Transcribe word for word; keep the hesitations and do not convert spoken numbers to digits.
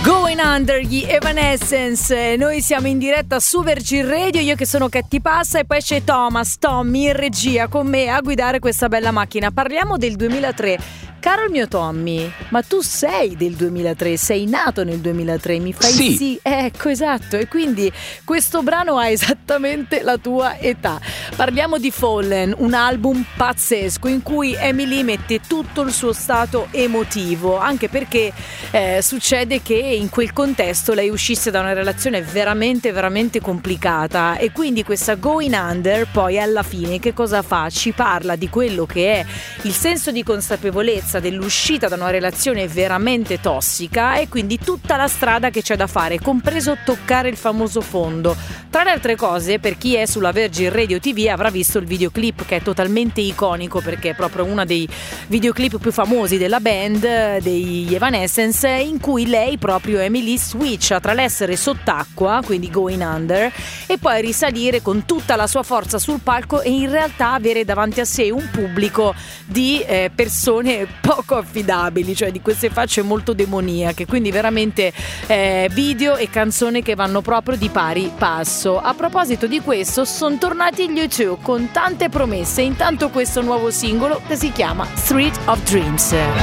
Going Under, gli Evanescence. Noi siamo in diretta su Virgin Radio, io che sono Katy Passa e poi c'è Thomas, Tommy in regia con me a guidare questa bella macchina. Parliamo del duemilatré. Caro il mio Tommy, ma tu sei del duemilatré, sei nato nel duemilatré, mi fai sì? sì? Ecco, esatto, e quindi questo brano ha esattamente la tua età. Parliamo di Fallen, un album pazzesco in cui Emily mette tutto il suo stato emotivo, anche perché eh, succede che in quel contesto lei uscisse da una relazione veramente veramente complicata e quindi questa Going Under poi alla fine che cosa fa? Ci parla di quello che è il senso di consapevolezza dell'uscita da una relazione veramente tossica e quindi tutta la strada che c'è da fare, compreso toccare il famoso fondo. Tra le altre cose, per chi è sulla Virgin Radio ti vu avrà visto il videoclip che è totalmente iconico perché è proprio uno dei videoclip più famosi della band degli Evanescence, in cui lei, proprio Emily, switcha tra l'essere sott'acqua, quindi Going Under, e poi risalire con tutta la sua forza sul palco e in realtà avere davanti a sé un pubblico di eh, persone poco affidabili, cioè di queste facce molto demoniache, quindi veramente eh, video e canzone che vanno proprio di pari passo. A proposito di questo, sono tornati gli U due con tante promesse, intanto questo nuovo singolo che si chiama Street of Dreams.